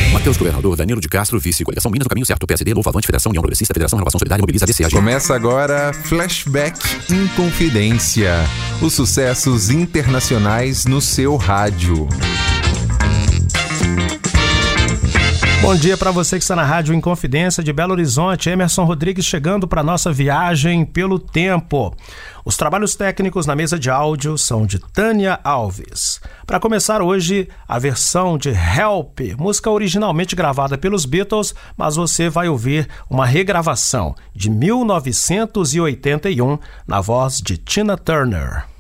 Matheus Governador, Danilo de Castro, vice, coligação Minas no caminho certo, PSD, Novo Avante, Federação União Progressista, Federação Renovação Solidária, Mobiliza, DCAG. Começa agora Flashback Inconfidência, os sucessos internacionais no seu rádio. Bom dia para você que está na Rádio Inconfidência de Belo Horizonte. Emerson Rodrigues chegando para nossa viagem pelo tempo. Os trabalhos técnicos na mesa de áudio são de Tânia Alves. Para começar hoje, a versão de Help, música originalmente gravada pelos Beatles, mas você vai ouvir uma regravação de 1981 na voz de Tina Turner.